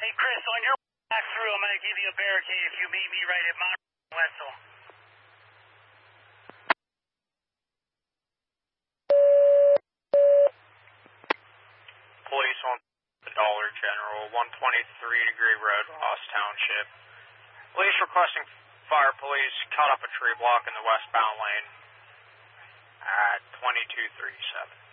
Hey, Chris, on your back through, I'm going to give you a barricade if you meet me right at Mount Wetzel. Police on the Dollar General, 123 Degree Road, Ross Township. Police requesting fire police cut up a tree block in the westbound lane at 2237.